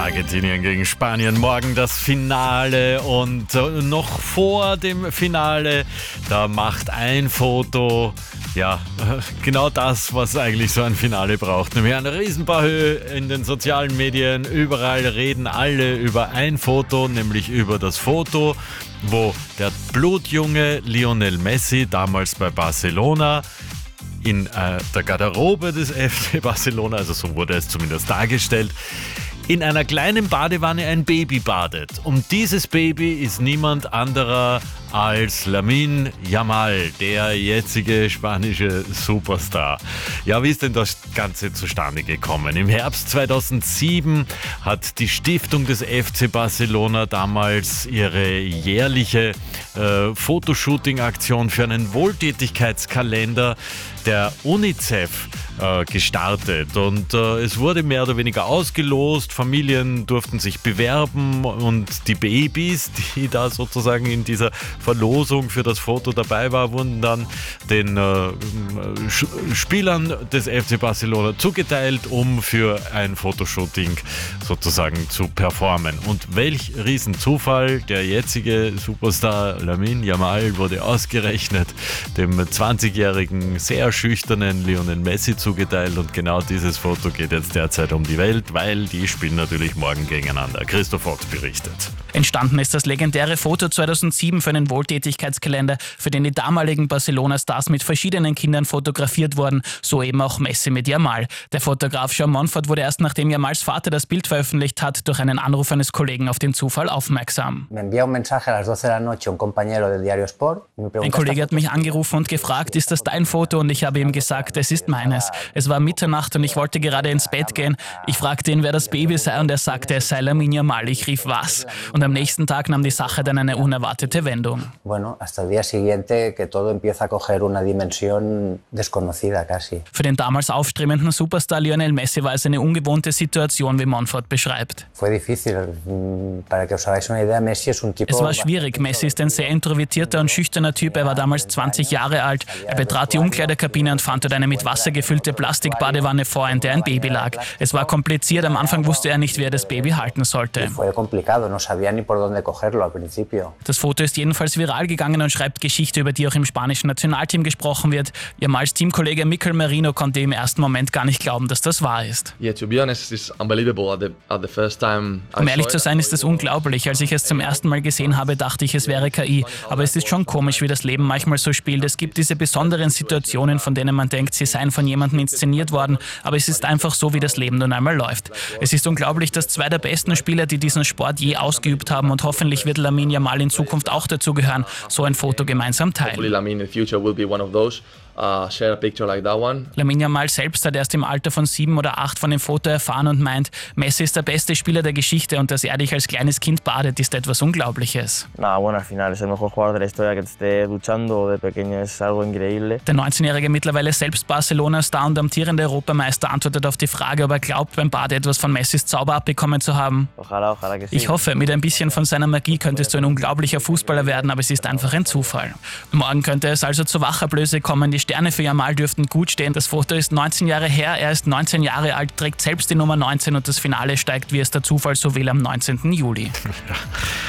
Argentinien gegen Spanien. Morgen das Finale und noch vor dem Finale, da macht ein Foto, ja, genau das, was eigentlich so ein Finale braucht. Nämlich eine Riesenbahö in den sozialen Medien. Überall reden alle über ein Foto, nämlich über das Foto, wo der blutjunge Lionel Messi, damals bei Barcelona, in der Garderobe des FC Barcelona, also so wurde es zumindest dargestellt, in einer kleinen Badewanne ein Baby badet. Und dieses Baby ist niemand anderer als Lamine Yamal, der jetzige spanische Superstar. Ja, wie ist denn das Ganze zustande gekommen? Im Herbst 2007 hat die Stiftung des FC Barcelona damals ihre jährliche Fotoshooting-Aktion für einen Wohltätigkeitskalender der UNICEF gestartet und es wurde mehr oder weniger ausgelost, Familien durften sich bewerben und die Babys, die da sozusagen in dieser Verlosung für das Foto dabei waren, wurden dann den Spielern des FC Barcelona zugeteilt, um für ein Fotoshooting sozusagen zu performen. Und welch Riesenzufall, der jetzige Superstar Lamine Yamal wurde ausgerechnet dem 20-jährigen, sehr schüchternen Lionel Messi zugeteilt und genau dieses Foto geht jetzt derzeit um die Welt, weil die spielen natürlich morgen gegeneinander. Christoph Fox berichtet. Entstanden ist das legendäre Foto 2007 für einen Wohltätigkeitskalender, für den die damaligen Barcelona-Stars mit verschiedenen Kindern fotografiert wurden, so eben auch Messi mit Yamal. Der Fotograf Joan Monfort wurde erst nachdem Yamals Vater das Bild veröffentlicht hat, durch einen Anruf eines Kollegen auf den Zufall aufmerksam. Ein Kollege hat mich angerufen und gefragt, ist das dein Foto? Und ich habe ihm gesagt, es ist meines. Es war Mitternacht und ich wollte gerade ins Bett gehen. Ich fragte ihn, wer das Baby sei und er sagte, es sei Lamine Yamal. Ich rief, was? Und am nächsten Tag nahm die Sache dann eine unerwartete Wendung. Für den damals aufstrebenden Superstar Lionel Messi war es eine ungewohnte Situation, wie Monfort beschreibt. Es war schwierig. Messi ist ein sehr introvertierter und schüchterner Typ. Er war damals 20 Jahre alt. Er betrat die Umkleidekabine und fand dort eine mit Wasser gefüllte Plastikbadewanne vor, in der ein Baby lag. Es war kompliziert. Am Anfang wusste er nicht, wie er das Baby halten sollte. Das Foto ist jedenfalls viral gegangen und schreibt Geschichte, über die auch im spanischen Nationalteam gesprochen wird. Yamals Teamkollege Mikel Merino konnte im ersten Moment gar nicht glauben, dass das wahr ist. Um ehrlich zu sein, ist es unglaublich. Als ich es zum ersten Mal gesehen habe, dachte ich, es wäre KI. Aber es ist schon komisch, wie das Leben manchmal so spielt. Es gibt diese besonderen Situationen, von denen man denkt, sie seien von jemandem inszeniert worden. Aber es ist einfach so, wie das Leben nun einmal läuft. Es ist unglaublich, dass zwei der besten Spieler, die diesen Sport je ausgeübt haben, und hoffentlich wird Lamine Yamal in Zukunft auch dazugehören, so ein Foto gemeinsam teilen. Lamine Yamal selbst hat erst im Alter von 7 oder 8 von dem Foto erfahren und meint, Messi ist der beste Spieler der Geschichte und dass er dich als kleines Kind badet, ist etwas Unglaubliches. Der 19-jährige mittlerweile selbst Barcelona-Star und amtierende Europameister antwortet auf die Frage, ob er glaubt, beim Bade etwas von Messis Zauber abbekommen zu haben. Ich hoffe, mit ein bisschen von seiner Magie könntest du ein unglaublicher Fußballer werden, aber es ist einfach ein Zufall. Morgen könnte es also zur Wachablöse kommen. Die Sterne für Yamal dürften gut stehen. Das Foto ist 19 Jahre her, er ist 19 Jahre alt, trägt selbst die Nummer 19 und das Finale steigt, wie es der Zufall so will, am 19. Juli.